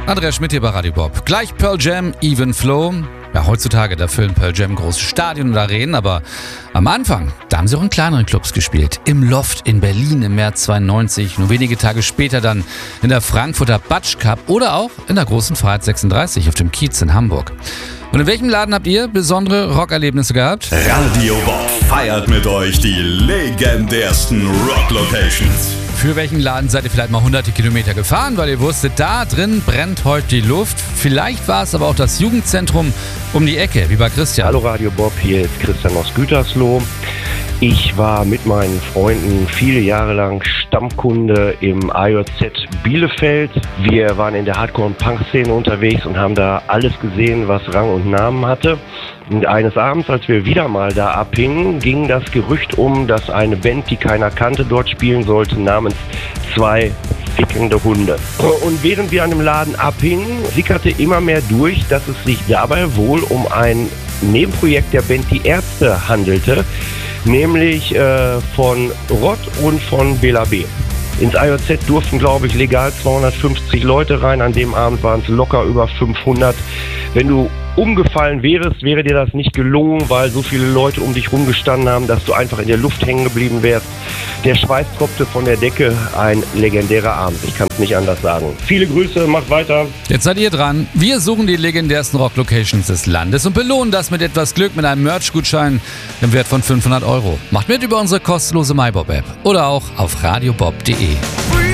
Andreas Schmidt hier bei Radio Bob. Gleich Pearl Jam, Even Flow. Ja, heutzutage, da füllen Pearl Jam große Stadien und Arenen, aber am Anfang, da haben sie auch in kleineren Clubs gespielt. Im Loft in Berlin im März 92, nur wenige Tage später dann in der Frankfurter Batsch Cup oder auch in der großen Freiheit 36 auf dem Kiez in Hamburg. Und in welchem Laden habt ihr besondere Rockerlebnisse gehabt? Radio Bob feiert mit euch die legendärsten Rock-Locations. Für welchen Laden seid ihr vielleicht mal hunderte Kilometer gefahren, weil ihr wusstet, da drin brennt heute die Luft? Vielleicht war es aber auch das Jugendzentrum um die Ecke, wie bei Christian. Hallo Radio Bob, hier ist Christian aus Gütersloh. Ich war mit meinen Freunden viele Jahre lang Stammkunde im AJZ Bielefeld. Wir waren in der Hardcore- und Punk-Szene unterwegs und haben da alles gesehen, was Rang und Namen hatte. Und eines Abends, als wir wieder mal da abhingen, ging das Gerücht um, dass eine Band, die keiner kannte, dort spielen sollte, namens Zwei fickende Hunde. Und während wir an dem Laden abhingen, sickerte immer mehr durch, dass es sich dabei wohl um ein Nebenprojekt der Band Die Ärzte handelte, nämlich von Rott und von Bela B. Ins AJZ durften, glaube ich, legal 250 Leute rein. An dem Abend waren es locker über 500. Wenn du umgefallen wärst, wäre dir das nicht gelungen, weil so viele Leute um dich rumgestanden haben, dass du einfach in der Luft hängen geblieben wärst. Der Schweiß tropfte von der Decke. Ein legendärer Abend. Ich kann es nicht anders sagen. Viele Grüße, macht weiter. Jetzt seid ihr dran. Wir suchen die legendärsten Rock-Locations des Landes und belohnen das mit etwas Glück mit einem Merch-Gutschein im Wert von 500 €. Macht mit über unsere kostenlose MyBob-App oder auch auf radiobob.de.